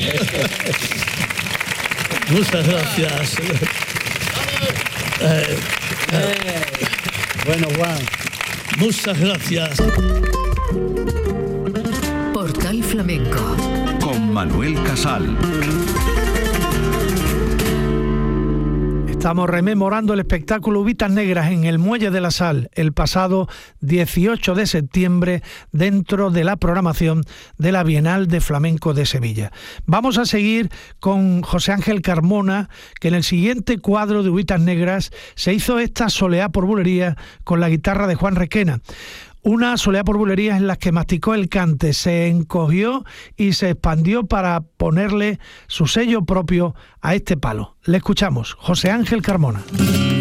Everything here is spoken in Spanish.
Muchas gracias. Bueno, Juan. Muchas gracias. Portal Flamenco. Con Manuel Casal. Estamos rememorando el espectáculo Uvitas Negras en el Muelle de la Sal el pasado 18 de septiembre dentro de la programación de la Bienal de Flamenco de Sevilla. Vamos a seguir con José Ángel Carmona, que en el siguiente cuadro de Uvitas Negras se hizo esta soleá por bulería con la guitarra de Juan Requena. Una soleá por bulerías en las que masticó el cante, se encogió y se expandió para ponerle su sello propio a este palo. Le escuchamos, José Ángel Carmona.